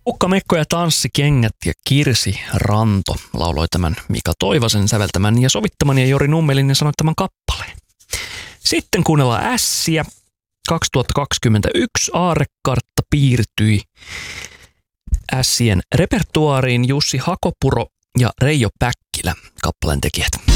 Ukka Mekko ja Tanssikengät ja Kirsi Ranto lauloi tämän Mika Toivasen säveltämän ja sovittaman ja Jori Nummelin sanoittaman kappaleen. Sitten kuunnellaan Ässiä. 2021 Aarrekartta piirtyi Ässien repertuaariin. Jussi Hakopuro ja Reijo Päkkilä kappaleen tekijät.